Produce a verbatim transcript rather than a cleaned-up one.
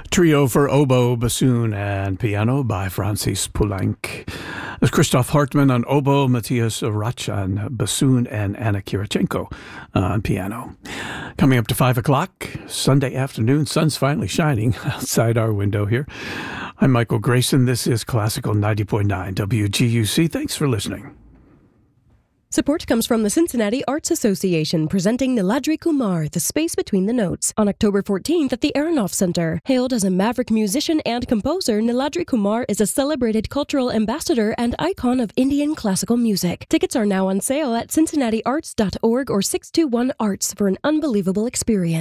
Trio for oboe, bassoon, and piano by Francis Poulenc. There's Christoph Hartmann on oboe, Matthias Rach on bassoon, and Anna Kirichenko on piano. Coming up to five o'clock, Sunday afternoon, sun's finally shining outside our window here. I'm Michael Grayson. This is Classical ninety point nine W G U C. Thanks for listening. Support comes from the Cincinnati Arts Association, presenting Niladri Kumar, The Space Between the Notes, on October fourteenth at the Aronoff Center. Hailed as a maverick musician and composer, Niladri Kumar is a celebrated cultural ambassador and icon of Indian classical music. Tickets are now on sale at cincinnati arts dot org or six two one arts for an unbelievable experience.